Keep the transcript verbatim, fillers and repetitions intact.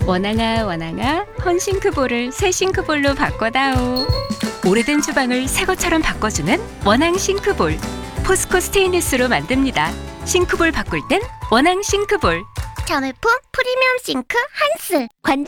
원앙아 원앙아 헌싱크볼을 새 싱크볼로 바꿔다오. 오래된 주방을 새 것처럼 바꿔주는 원앙 싱크볼. 포스코 스테인리스로 만듭니다. 싱크볼 바꿀 땐 원앙 싱크볼. 자매품 프리미엄 싱크 한스. 관절